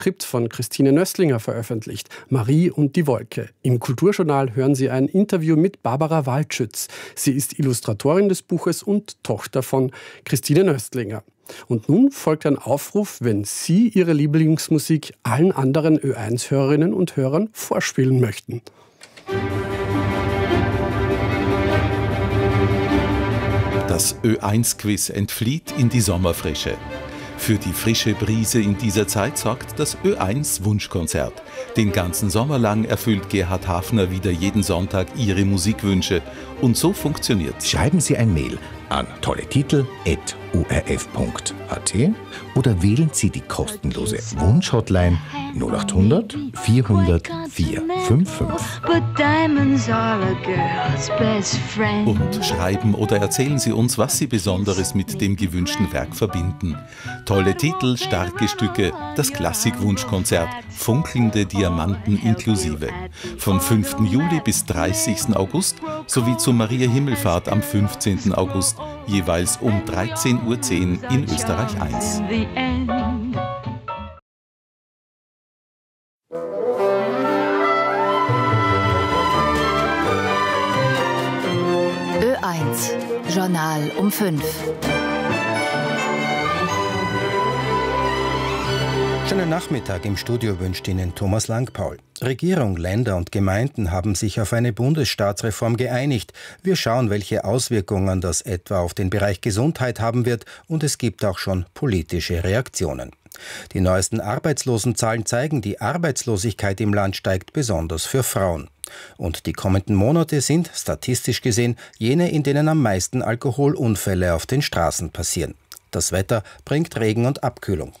Manuskript von Christine Nöstlinger veröffentlicht, Marie und die Wolke. Im Kulturjournal hören Sie ein Interview mit Barbara Waldschütz. Sie ist Illustratorin des Buches und Tochter von Christine Nöstlinger. Und nun folgt ein Aufruf, wenn Sie Ihre Lieblingsmusik allen anderen Ö1-Hörerinnen und Hörern vorspielen möchten. Das Ö1-Quiz entflieht in die Sommerfrische. Für die frische Brise in dieser Zeit sorgt das Ö1-Wunschkonzert. Den ganzen Sommer lang erfüllt Gerhard Hafner wieder jeden Sonntag Ihre Musikwünsche. Und so funktioniert's. Schreiben Sie ein Mail an tolletitel@orf.at oder wählen Sie die kostenlose Wunsch-Hotline 0800 400 455. Und schreiben oder erzählen Sie uns, was Sie Besonderes mit dem gewünschten Werk verbinden. Tolle Titel, starke Stücke, das Klassik-Wunschkonzert, funkelnde Diamanten inklusive. Vom 5. Juli bis 30. August sowie zur Maria Himmelfahrt am 15. August, jeweils um 13:10 Uhr in Österreich 1. Ö1 Journal um 5. Schönen Nachmittag, im Studio wünscht Ihnen Thomas Langpaul. Regierung, Länder und Gemeinden haben sich auf eine Bundesstaatsreform geeinigt. Wir schauen, welche Auswirkungen das etwa auf den Bereich Gesundheit haben wird, und es gibt auch schon politische Reaktionen. Die neuesten Arbeitslosenzahlen zeigen, die Arbeitslosigkeit im Land steigt besonders für Frauen. Und die kommenden Monate sind, statistisch gesehen, jene, in denen am meisten Alkoholunfälle auf den Straßen passieren. Das Wetter bringt Regen und Abkühlung.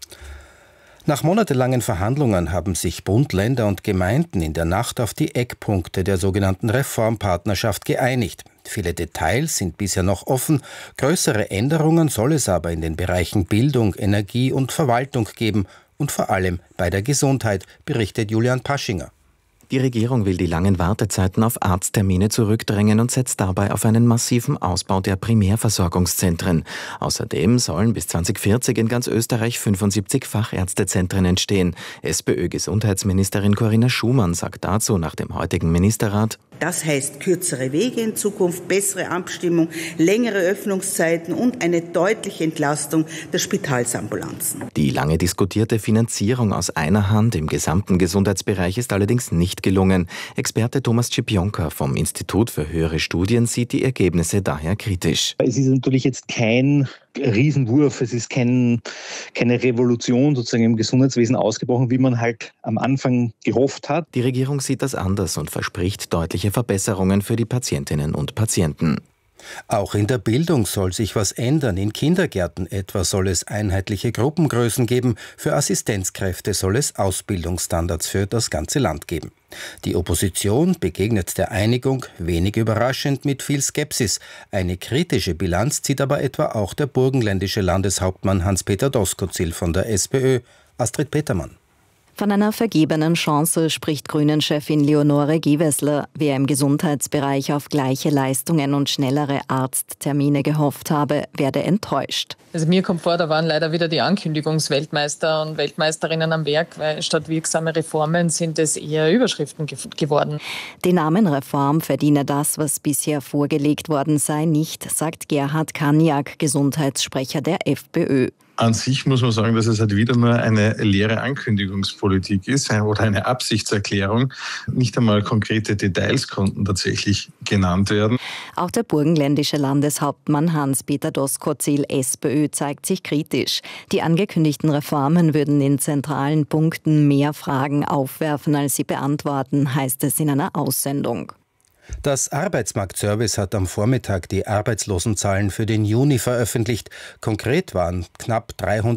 Nach monatelangen Verhandlungen haben sich Bund, Länder und Gemeinden in der Nacht auf die Eckpunkte der sogenannten Reformpartnerschaft geeinigt. Viele Details sind bisher noch offen. Größere Änderungen soll es aber in den Bereichen Bildung, Energie und Verwaltung geben. Und vor allem bei der Gesundheit, berichtet Julian Paschinger. Die Regierung will die langen Wartezeiten auf Arzttermine zurückdrängen und setzt dabei auf einen massiven Ausbau der Primärversorgungszentren. Außerdem sollen bis 2040 in ganz Österreich 75 Fachärztezentren entstehen. SPÖ-Gesundheitsministerin Corinna Schumann sagt dazu nach dem heutigen Ministerrat: Das heißt kürzere Wege in Zukunft, bessere Abstimmung, längere Öffnungszeiten und eine deutliche Entlastung der Spitalsambulanzen. Die lange diskutierte Finanzierung aus einer Hand im gesamten Gesundheitsbereich ist allerdings nicht gelungen. Experte Thomas Czipionka vom Institut für höhere Studien sieht die Ergebnisse daher kritisch. Es ist natürlich jetzt kein Riesenwurf, es ist keine Revolution sozusagen im Gesundheitswesen ausgebrochen, wie man halt am Anfang gehofft hat. Die Regierung sieht das anders und verspricht deutliche Verbesserungen für die Patientinnen und Patienten. Auch in der Bildung soll sich was ändern. In Kindergärten etwa soll es einheitliche Gruppengrößen geben. Für Assistenzkräfte soll es Ausbildungsstandards für das ganze Land geben. Die Opposition begegnet der Einigung, wenig überraschend, mit viel Skepsis. Eine kritische Bilanz zieht aber etwa auch der burgenländische Landeshauptmann Hans-Peter Doskozil von der SPÖ. Astrid Petermann. Von einer vergebenen Chance spricht Grünen-Chefin Leonore Gewessler. Wer im Gesundheitsbereich auf gleiche Leistungen und schnellere Arzttermine gehofft habe, werde enttäuscht. Also mir kommt vor, da waren leider wieder die Ankündigungsweltmeister und Weltmeisterinnen am Werk, weil statt wirksame Reformen sind es eher Überschriften geworden. Die Namenreform verdiene das, was bisher vorgelegt worden sei, nicht, sagt Gerhard Kaniak, Gesundheitssprecher der FPÖ. An sich muss man sagen, dass es halt wieder nur eine leere Ankündigungspolitik ist oder eine Absichtserklärung. Nicht einmal konkrete Details konnten tatsächlich genannt werden. Auch der burgenländische Landeshauptmann Hans-Peter Doskozil, SPÖ, zeigt sich kritisch. Die angekündigten Reformen würden in zentralen Punkten mehr Fragen aufwerfen, als sie beantworten, heißt es in einer Aussendung. Das Arbeitsmarktservice hat am Vormittag die Arbeitslosenzahlen für den Juni veröffentlicht. Konkret waren knapp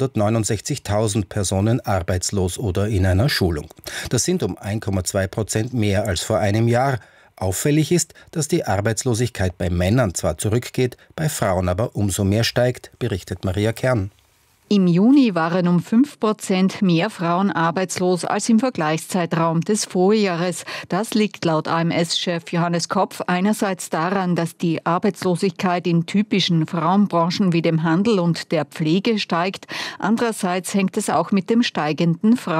369.000 Personen arbeitslos oder in einer Schulung. Das sind um 1,2% mehr als vor einem Jahr. Auffällig ist, dass die Arbeitslosigkeit bei Männern zwar zurückgeht, bei Frauen aber umso mehr steigt, berichtet Maria Kern. Im Juni waren um 5% mehr Frauen arbeitslos als im Vergleichszeitraum des Vorjahres. Das liegt laut AMS-Chef Johannes Kopf einerseits daran, dass die Arbeitslosigkeit in typischen Frauenbranchen wie dem Handel und der Pflege steigt. Andererseits hängt es auch mit dem steigenden